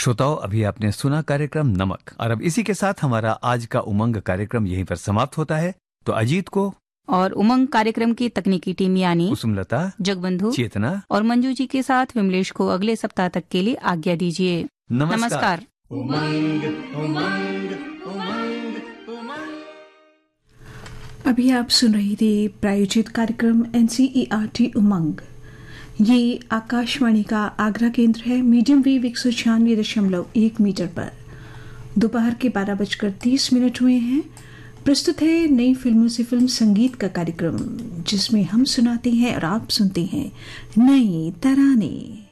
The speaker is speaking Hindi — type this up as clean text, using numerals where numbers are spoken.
श्रोताओं, अभी आपने सुना कार्यक्रम नमक, और अब इसी के साथ हमारा आज का उमंग कार्यक्रम यहीं पर समाप्त होता है। तो अजीत को और उमंग कार्यक्रम की तकनीकी टीम यानी कुसुमलता, जगबंधु, चेतना और मंजू जी के साथ विमलेश को अगले सप्ताह तक के लिए आज्ञा दीजिए। नमस्कार। उमंग उमंग उमंग उमंग। अभी आप सुन रही थी प्रायोजित कार्यक्रम NCERT उमंग। ये आकाशवाणी का आगरा केंद्र है। मीडियम वेव 196.1 मीटर पर दोपहर के 12:30 हुए हैं। प्रस्तुत है नई फिल्मों से फिल्म संगीत का कार्यक्रम, जिसमें हम सुनाते हैं और आप सुनते हैं नए तराने।